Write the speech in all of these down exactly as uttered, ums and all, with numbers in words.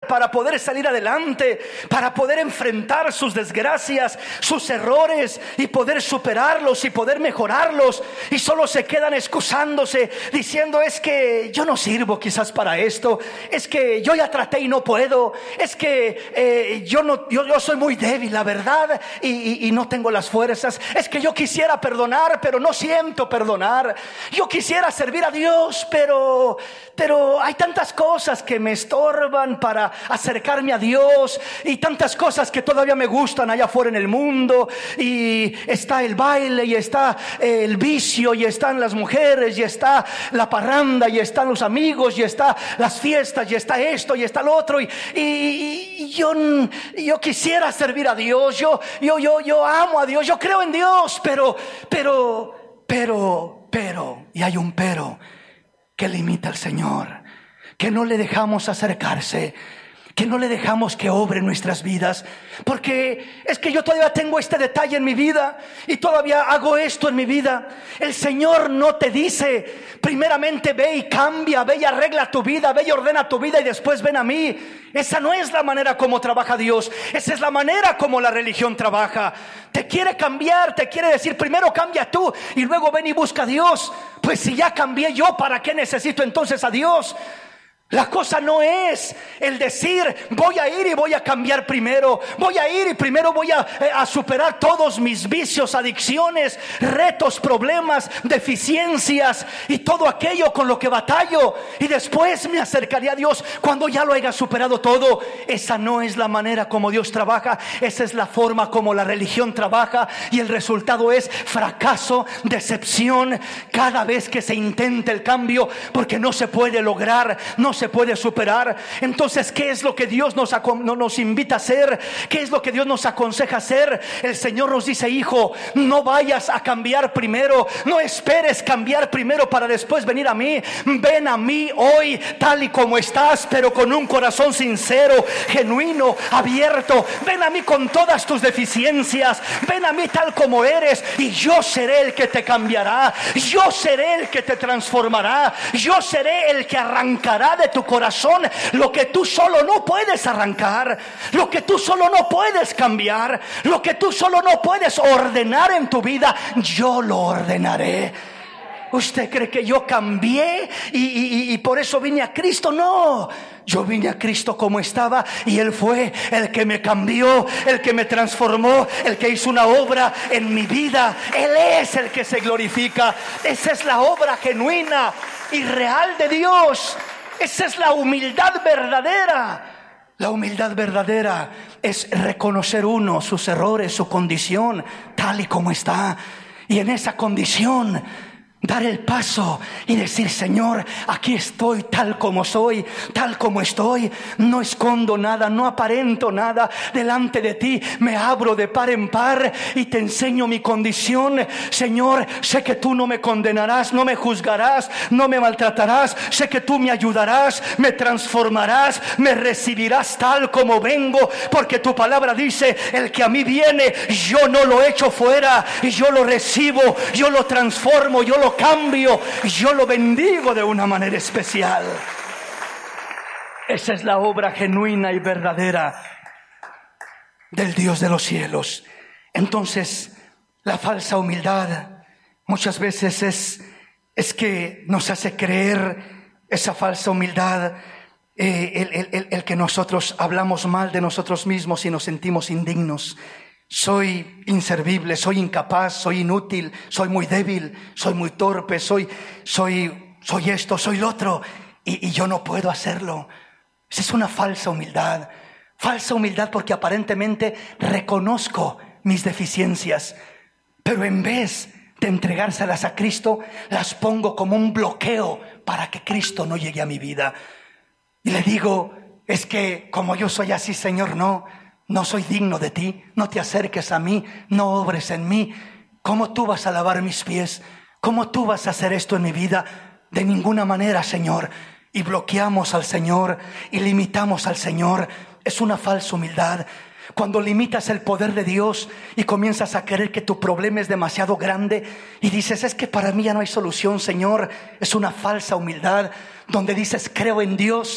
para poder salir adelante, para poder enfrentar sus desgracias, sus errores y poder superarlos y poder mejorarlos, y solo se quedan excusándose diciendo: es que yo no sirvo quizás para esto, es que yo ya traté y no puedo, es que eh, yo, no, yo, yo soy muy débil, la verdad, y, y, y no tengo las fuerzas, es que yo quisiera perdonar pero no siento perdonar, yo quisiera servir a Dios pero, pero hay tantas cosas que me estorban para acercarme a Dios, y tantas cosas que todavía me gustan allá afuera en el mundo, y está el baile, y está el vicio, y están las mujeres, y está la parranda, y están los amigos, y está las fiestas, y está esto, y está lo otro, y, y, y yo, yo quisiera servir a Dios, yo, yo, yo, yo amo a Dios, yo creo en Dios, pero, pero, pero, pero, y hay un pero que limita al Señor, que no le dejamos acercarse, que no le dejamos que obre en nuestras vidas, porque es que yo todavía tengo este detalle en mi vida, y todavía hago esto en mi vida. El Señor no te dice primeramente: ve y cambia, ve y arregla tu vida, ve y ordena tu vida, y después ven a mí. Esa no es la manera como trabaja Dios. Esa es la manera como la religión trabaja. Te quiere cambiar, te quiere decir: primero cambia tú y luego ven y busca a Dios. Pues si ya cambié yo, ¿para qué necesito entonces a Dios? La cosa no es el decir: voy a ir y voy a cambiar primero, voy a ir y primero voy a, a superar todos mis vicios, adicciones, retos, problemas, deficiencias y todo aquello con lo que batallo, y después me acercaré a Dios cuando ya lo haya superado todo. Esa no es la manera como Dios trabaja. Esa es la forma como la religión trabaja, y el resultado es fracaso, decepción cada vez que se intenta el cambio, porque no se puede lograr, no se puede superar. Entonces, ¿qué es lo que Dios nos, nos invita a hacer? ¿Qué es lo que Dios nos aconseja hacer? El Señor nos dice: hijo, no vayas a cambiar primero, no esperes cambiar primero para después venir a mí. Ven a mí hoy tal y como estás, pero con un corazón sincero, genuino, abierto. Ven a mí con todas tus deficiencias, ven a mí tal como eres, y yo seré el que te cambiará, yo seré el que te transformará, yo seré el que arrancará de tu corazón lo que tú solo no puedes arrancar, lo que tú solo no puedes cambiar, lo que tú solo no puedes ordenar en tu vida. Yo lo ordenaré. ¿Usted cree que yo cambié y, y, y por eso vine a Cristo? No, yo vine a Cristo como estaba, y Él fue el que me cambió, el que me transformó, el que hizo una obra en mi vida. Él es el que se glorifica. Esa es la obra genuina y real de Dios. Esa es la humildad verdadera. La humildad verdadera es reconocer uno sus errores, su condición tal y como está, y en esa condición dar el paso y decir: Señor, aquí estoy tal como soy, tal como estoy. No escondo nada, no aparento nada delante de ti. Me abro de par en par y te enseño mi condición. Señor, sé que tú no me condenarás, no me juzgarás, no me maltratarás. Sé que tú me ayudarás, me transformarás, me recibirás tal como vengo, porque tu palabra dice: el que a mí viene, yo no lo echo fuera, y yo lo recibo, yo lo transformo, yo lo cambio, yo lo bendigo de una manera especial. Esa es la obra genuina y verdadera del Dios de los cielos. Entonces, la falsa humildad muchas veces es, es que nos hace creer, esa falsa humildad, eh, el, el, el, el que nosotros hablamos mal de nosotros mismos y nos sentimos indignos. Soy inservible, soy incapaz, soy inútil, soy muy débil, soy muy torpe, soy, soy, soy esto, soy lo otro, y, y yo no puedo hacerlo. Esa es una falsa humildad. Falsa humildad porque aparentemente reconozco mis deficiencias, pero en vez de entregárselas a Cristo, las pongo como un bloqueo para que Cristo no llegue a mi vida. Y le digo: es que como yo soy así, Señor, no. No soy digno de ti, no te acerques a mí, no obres en mí. ¿Cómo tú vas a lavar mis pies? ¿Cómo tú vas a hacer esto en mi vida? De ninguna manera, Señor. Y bloqueamos al Señor y limitamos al Señor. Es una falsa humildad. Cuando limitas el poder de Dios y comienzas a creer que tu problema es demasiado grande y dices: es que para mí ya no hay solución, Señor. Es una falsa humildad donde dices: creo en Dios,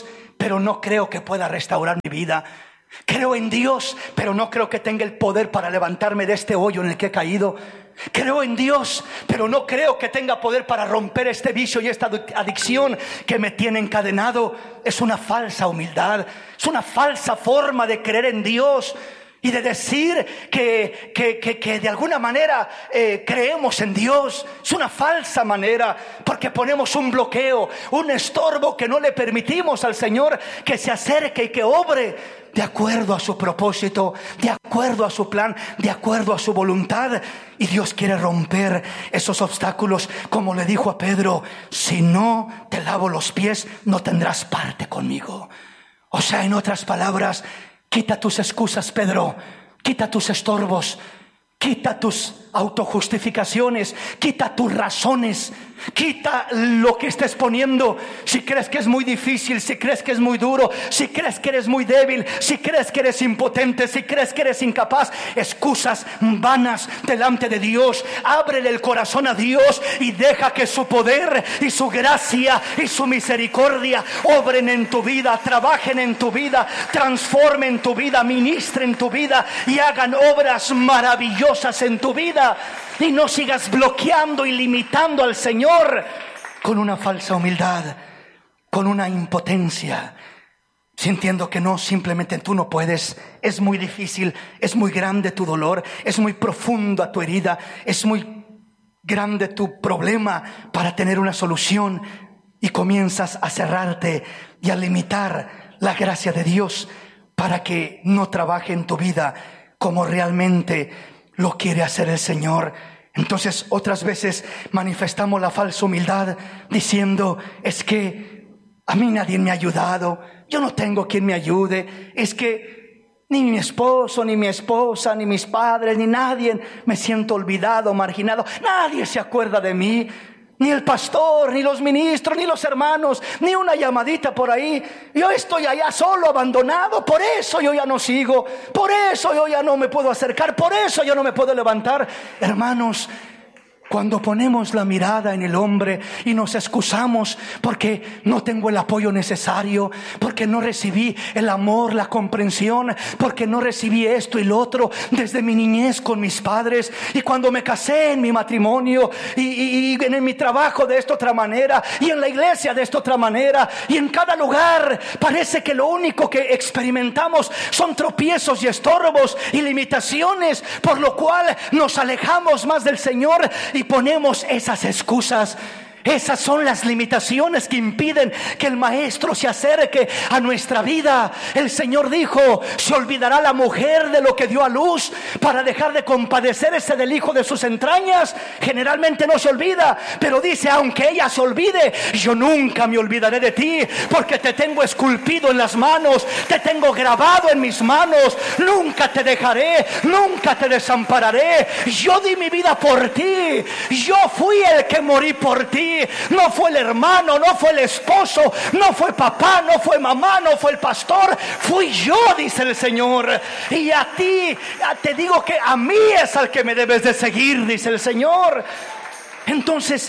pero no creo que pueda restaurar mi vida. Creo en Dios, pero no creo que tenga el poder para levantarme de este hoyo en el que he caído. Creo en Dios, pero no creo que tenga poder para romper este vicio y esta adicción que me tiene encadenado. Es una falsa humildad, es una falsa forma de creer en Dios y de decir que, que, que, que de alguna manera eh, creemos en Dios. Es una falsa manera, porque ponemos un bloqueo, un estorbo que no le permitimos al Señor que se acerque y que obre de acuerdo a su propósito, de acuerdo a su plan, de acuerdo a su voluntad. Y Dios quiere romper esos obstáculos, como le dijo a Pedro: si no te lavo los pies, no tendrás parte conmigo. O sea, en otras palabras, quita tus excusas, Pedro, quita tus estorbos, quita tus autojustificaciones, quita tus razones, quita lo que estés poniendo. Si crees que es muy difícil, si crees que es muy duro, si crees que eres muy débil, si crees que eres impotente, si crees que eres incapaz, excusas vanas delante de Dios. Ábrele el corazón a Dios y deja que su poder y su gracia y su misericordia obren en tu vida, trabajen en tu vida, transformen tu vida, ministren tu vida y hagan obras maravillosas en tu vida. Y no sigas bloqueando y limitando al Señor con una falsa humildad, con una impotencia, sintiendo que no, simplemente tú no puedes. Es muy difícil, es muy grande tu dolor, es muy profunda tu herida, es muy grande tu problema para tener una solución, y comienzas a cerrarte y a limitar la gracia de Dios para que no trabaje en tu vida como realmente lo quiere hacer el Señor. Entonces otras veces manifestamos la falsa humildad diciendo: es que a mí nadie me ha ayudado, yo no tengo quien me ayude, es que ni mi esposo, ni mi esposa, ni mis padres, ni nadie, me siento olvidado, marginado, nadie se acuerda de mí. Ni el pastor, ni los ministros, ni los hermanos, ni una llamadita por ahí. Yo estoy allá solo, abandonado. Por eso yo ya no sigo. Por eso yo ya no me puedo acercar. Por eso yo no me puedo levantar. Hermanos, cuando ponemos la mirada en el hombre y nos excusamos porque no tengo el apoyo necesario, porque no recibí el amor, la comprensión, porque no recibí esto y lo otro desde mi niñez con mis padres, y cuando me casé en mi matrimonio, y, y, y en mi trabajo de esta otra manera, y en la iglesia de esta otra manera, y en cada lugar parece que lo único que experimentamos son tropiezos y estorbos y limitaciones, por lo cual nos alejamos más del Señor y ponemos esas excusas. Esas son las limitaciones que impiden que el Maestro se acerque a nuestra vida. El Señor dijo: ¿se olvidará la mujer de lo que dio a luz para dejar de compadecerse del hijo de sus entrañas? Generalmente no se olvida, pero dice: aunque ella se olvide, yo nunca me olvidaré de ti, porque te tengo esculpido en las manos, te tengo grabado en mis manos. Nunca te dejaré, nunca te desampararé. Yo di mi vida por ti, yo fui el que morí por ti. No fue el hermano, no fue el esposo, no fue papá, no fue mamá, no fue el pastor, fui yo, dice el Señor. Y a ti te digo que a mí es al que me debes de seguir, dice el Señor. Entonces,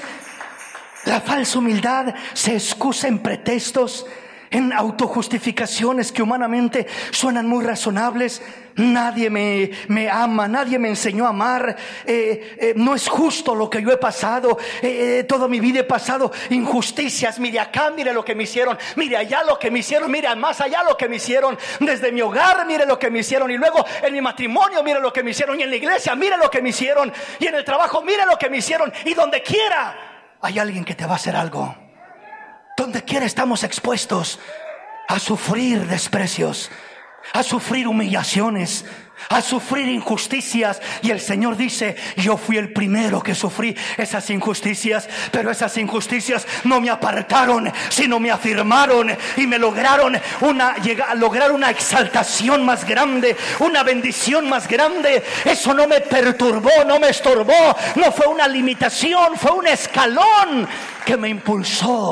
la falsa humildad se excusa en pretextos, en autojustificaciones que humanamente suenan muy razonables. Nadie me, me ama, nadie me enseñó a amar, eh, eh, no es justo lo que yo he pasado, eh, eh, toda mi vida he pasado injusticias. Mire acá, mire lo que me hicieron, mire allá lo que me hicieron, mire más allá lo que me hicieron, desde mi hogar mire lo que me hicieron, y luego en mi matrimonio mire lo que me hicieron, y en la iglesia mire lo que me hicieron, y en el trabajo mire lo que me hicieron, y donde quiera hay alguien que te va a hacer algo. Donde quiera estamos expuestos a sufrir desprecios, a sufrir humillaciones, a sufrir injusticias. Y el Señor dice: yo fui el primero que sufrí esas injusticias, pero esas injusticias no me apartaron, sino me afirmaron y me lograron una, llegar, lograr una exaltación más grande, una bendición más grande. Eso no me perturbó, no me estorbó, no fue una limitación, fue un escalón que me impulsó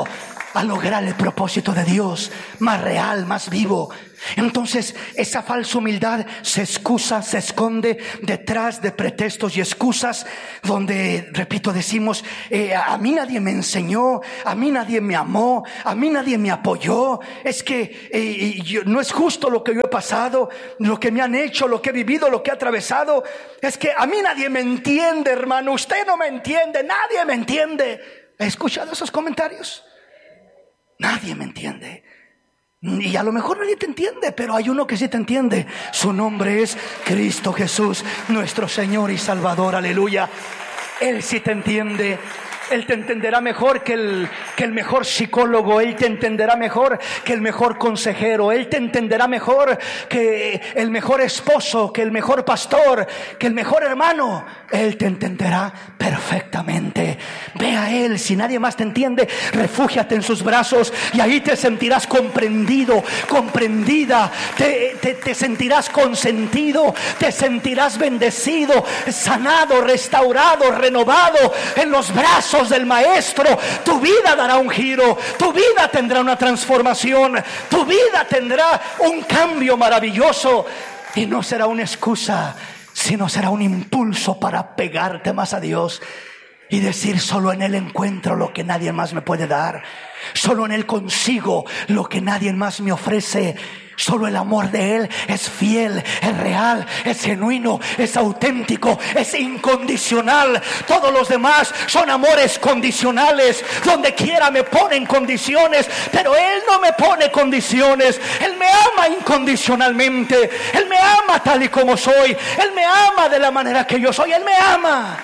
a lograr el propósito de Dios más real, más vivo. Entonces esa falsa humildad se excusa, se esconde detrás de pretextos y excusas donde, repito, decimos eh, a mí nadie me enseñó, a mí nadie me amó, a mí nadie me apoyó, es que eh, yo, no es justo lo que yo he pasado, lo que me han hecho, lo que he vivido, lo que he atravesado, es que a mí nadie me entiende, hermano, usted no me entiende, nadie me entiende. ¿He escuchado esos comentarios? Nadie me entiende. Y a lo mejor nadie te entiende, pero hay uno que sí te entiende. Su nombre es Cristo Jesús, nuestro Señor y Salvador. Aleluya. Él sí te entiende. Él te entenderá mejor que el, que el mejor psicólogo. Él te entenderá mejor que el mejor consejero. Él te entenderá mejor que el mejor esposo, que el mejor pastor, que el mejor hermano. Él te entenderá perfectamente. Ve a Él. Si nadie más te entiende, refúgiate en sus brazos y ahí te sentirás comprendido, comprendida. Te, te, te sentirás consentido, te sentirás bendecido, sanado, restaurado, renovado en los brazos del Maestro. Tu vida dará un giro, tu vida tendrá una transformación, tu vida tendrá un cambio maravilloso y no será una excusa, sino será un impulso para pegarte más a Dios y decir: solo en Él encuentro lo que nadie más me puede dar, solo en Él consigo lo que nadie más me ofrece. Solo el amor de Él es fiel, es real, es genuino, es auténtico, es incondicional. Todos los demás son amores condicionales. Donde quiera me ponen condiciones, pero Él no me pone condiciones. Él me ama incondicionalmente. Él me ama tal y como soy. Él me ama de la manera que yo soy. Él me ama.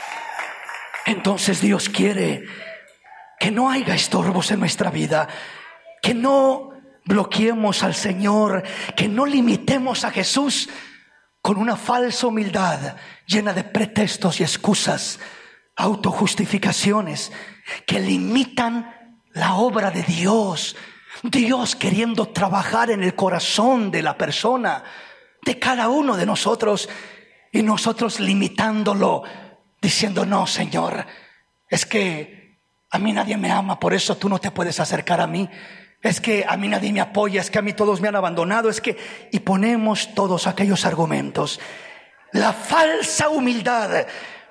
Entonces Dios quiere que no haya estorbos en nuestra vida, que no bloqueemos al Señor, que no limitemos a Jesús con una falsa humildad llena de pretextos y excusas, autojustificaciones que limitan la obra de Dios. Dios queriendo trabajar en el corazón de la persona, de cada uno de nosotros, y nosotros limitándolo, diciendo: no, Señor, es que a mí nadie me ama, por eso tú no te puedes acercar a mí. Es que a mí nadie me apoya, es que a mí todos me han abandonado, es que... Y ponemos todos aquellos argumentos. La falsa humildad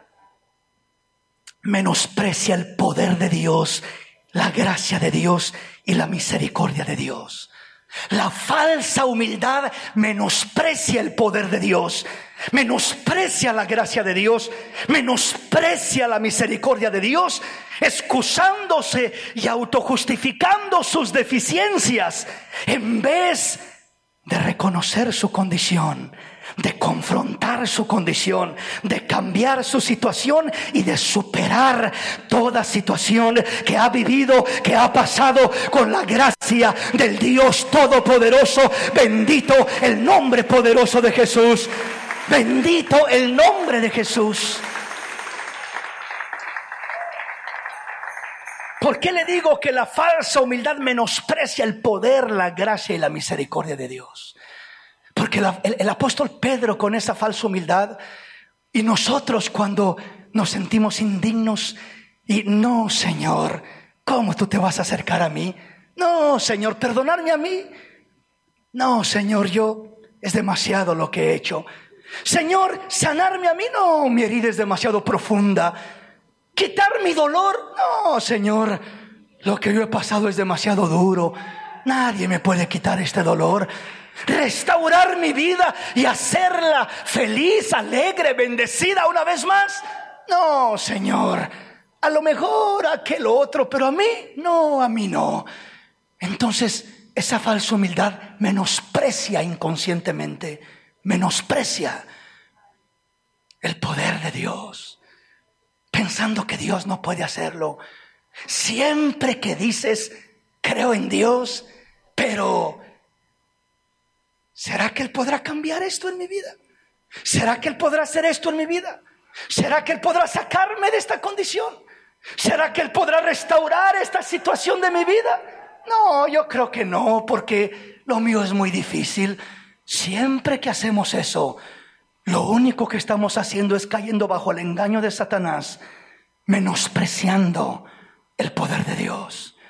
menosprecia el poder de Dios, la gracia de Dios y la misericordia de Dios. La falsa humildad menosprecia el poder de Dios, menosprecia la gracia de Dios, menosprecia la misericordia de Dios, excusándose y autojustificando sus deficiencias en vez de reconocer su condición, de confrontar su condición, de cambiar su situación y de superar toda situación que ha vivido, que ha pasado, con la gracia del Dios Todopoderoso. Bendito el nombre poderoso de Jesús. Bendito el nombre de Jesús. ¿Por qué le digo que la falsa humildad menosprecia el poder, la gracia y la misericordia de Dios? Porque la, el, el apóstol Pedro, con esa falsa humildad, y nosotros cuando nos sentimos indignos y: no, Señor, ¿cómo tú te vas a acercar a mí? No, Señor, perdonarme a mí. No, Señor, yo es demasiado lo que he hecho. Señor, sanarme a mí. No, mi herida es demasiado profunda. Quitar mi dolor. No, Señor, lo que yo he pasado es demasiado duro. Nadie me puede quitar este dolor. Restaurar mi vida y hacerla feliz, alegre, bendecida una vez más. No, Señor, a lo mejor aquel otro, pero a mí no, a mí no. Entonces esa falsa humildad menosprecia inconscientemente, menosprecia el poder de Dios, pensando que Dios no puede hacerlo. Siempre que dices: creo en Dios, pero ¿será que Él podrá cambiar esto en mi vida? ¿Será que Él podrá hacer esto en mi vida? ¿Será que Él podrá sacarme de esta condición? ¿Será que Él podrá restaurar esta situación de mi vida? No, yo creo que no, porque lo mío es muy difícil. Siempre que hacemos eso, lo único que estamos haciendo es cayendo bajo el engaño de Satanás, menospreciando el poder de Dios.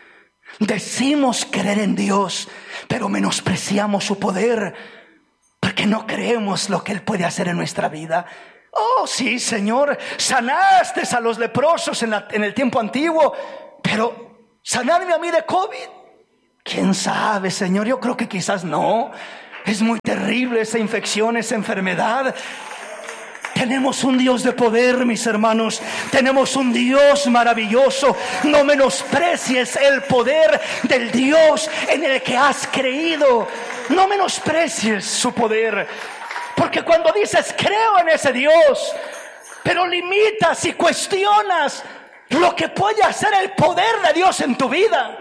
Decimos creer en Dios, pero menospreciamos su poder, porque no creemos lo que Él puede hacer en nuestra vida. Oh, sí, Señor, sanaste a los leprosos en, la, en el tiempo antiguo, pero sanarme a mí de COVID, quién sabe, Señor. Yo creo que quizás no. Es muy terrible esa infección, esa enfermedad. Tenemos un Dios de poder, mis hermanos. Tenemos un Dios maravilloso. No menosprecies el poder del Dios en el que has creído. No menosprecies su poder. Porque cuando dices creo en ese Dios, pero limitas y cuestionas lo que puede hacer el poder de Dios en tu vida,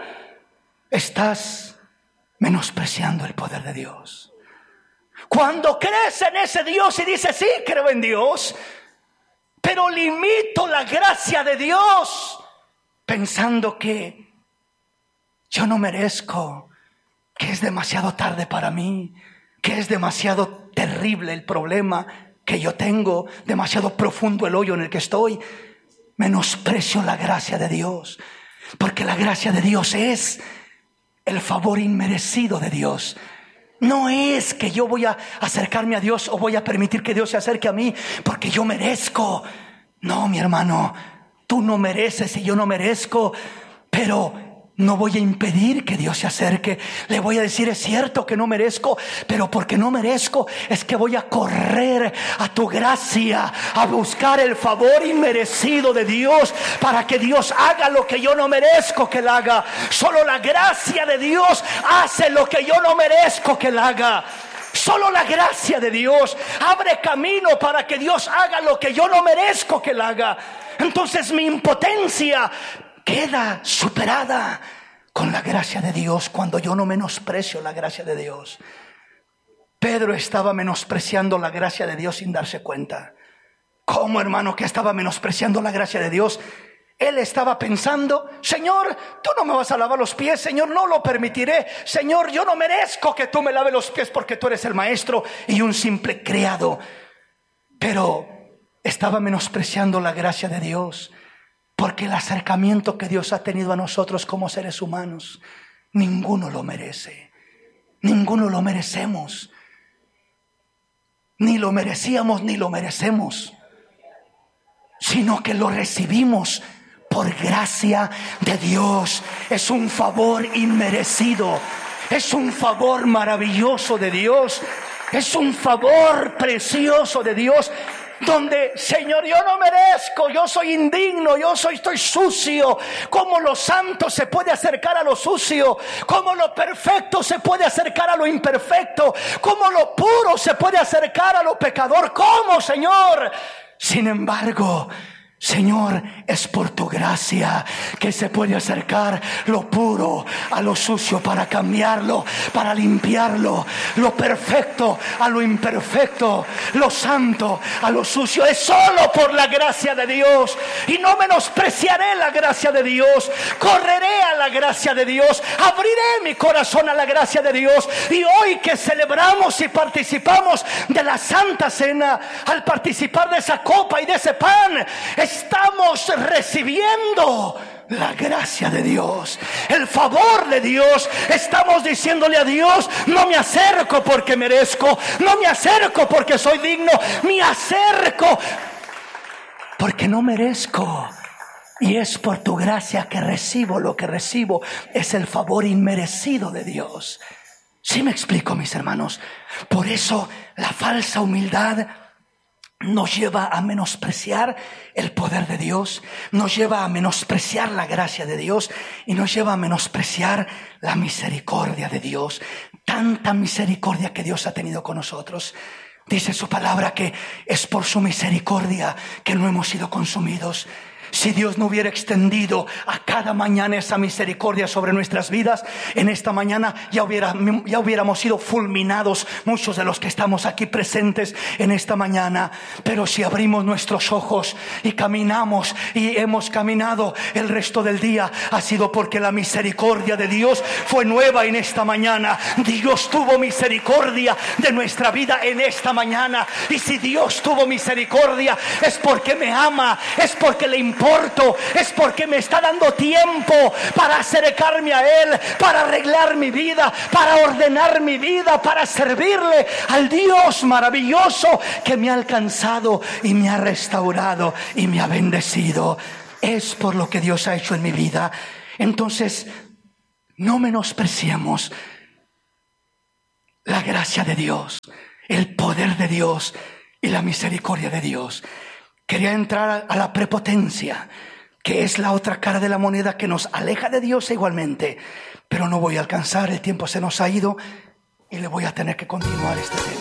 estás menospreciando el poder de Dios. Cuando crees en ese Dios y dices sí, creo en Dios, pero limito la gracia de Dios pensando que yo no merezco, que es demasiado tarde para mí, que es demasiado terrible el problema que yo tengo, demasiado profundo el hoyo en el que estoy, menosprecio la gracia de Dios. Porque la gracia de Dios es el favor inmerecido de Dios. No es que yo voy a acercarme a Dios o voy a permitir que Dios se acerque a mí porque yo merezco. No, mi hermano, tú no mereces y yo no merezco, pero no voy a impedir que Dios se acerque. Le voy a decir, es cierto que no merezco, pero porque no merezco es que voy a correr a tu gracia, a buscar el favor inmerecido de Dios, para que Dios haga lo que yo no merezco que Él haga. Solo la gracia de Dios hace lo que yo no merezco que Él haga. Solo la gracia de Dios abre camino para que Dios haga lo que yo no merezco que Él haga. Entonces mi impotencia queda superada con la gracia de Dios cuando yo no menosprecio la gracia de Dios. Pedro estaba menospreciando la gracia de Dios sin darse cuenta. ¿Cómo, hermano, que estaba menospreciando la gracia de Dios? Él estaba pensando, Señor, tú no me vas a lavar los pies, Señor, no lo permitiré. Señor, yo no merezco que tú me laves los pies porque tú eres el maestro y un simple criado. Pero estaba menospreciando la gracia de Dios. Porque el acercamiento que Dios ha tenido a nosotros como seres humanos, ninguno lo merece. Ninguno lo merecemos. Ni lo merecíamos ni lo merecemos. Sino que lo recibimos por gracia de Dios. Es un favor inmerecido. Es un favor maravilloso de Dios. Es un favor precioso de Dios. Donde, Señor, yo no merezco, yo soy indigno, yo soy, estoy sucio. ¿Cómo lo santo se puede acercar a lo sucio? ¿Cómo lo perfecto se puede acercar a lo imperfecto? ¿Cómo lo puro se puede acercar a lo pecador? ¿Cómo, Señor? Sin embargo, Señor, es por tu gracia que se puede acercar lo puro a lo sucio para cambiarlo, para limpiarlo, lo perfecto a lo imperfecto, lo santo a lo sucio. Es solo por la gracia de Dios, y no menospreciaré la gracia de Dios. Correré a la gracia de Dios, abriré mi corazón a la gracia de Dios. Y hoy que celebramos y participamos de la Santa Cena, al participar de esa copa y de ese pan, estamos recibiendo la gracia de Dios, el favor de Dios. Estamos diciéndole a Dios, no me acerco porque merezco, no me acerco porque soy digno, me acerco porque no merezco. Y es por tu gracia que recibo lo que recibo. Es el favor inmerecido de Dios. ¿Sí me explico, mis hermanos? Por eso la falsa humildad nos lleva a menospreciar el poder de Dios, nos lleva a menospreciar la gracia de Dios y nos lleva a menospreciar la misericordia de Dios. Tanta misericordia que Dios ha tenido con nosotros. Dice su palabra que es por su misericordia que no hemos sido consumidos. Si Dios no hubiera extendido a cada mañana esa misericordia sobre nuestras vidas, en esta mañana ya, hubiera, ya hubiéramos sido fulminados muchos de los que estamos aquí presentes en esta mañana. Pero si abrimos nuestros ojos y caminamos y hemos caminado el resto del día, ha sido porque la misericordia de Dios fue nueva en esta mañana. Dios tuvo misericordia de nuestra vida en esta mañana. Y si Dios tuvo misericordia, es porque me ama, es porque le importa importo, es porque me está dando tiempo para acercarme a Él, para arreglar mi vida, para ordenar mi vida, para servirle al Dios maravilloso que me ha alcanzado y me ha restaurado y me ha bendecido. Es por lo que Dios ha hecho en mi vida. Entonces, no menospreciemos la gracia de Dios, el poder de Dios y la misericordia de Dios. Quería entrar a la prepotencia, que es la otra cara de la moneda que nos aleja de Dios igualmente. Pero no voy a alcanzar, el tiempo se nos ha ido y le voy a tener que continuar este tema.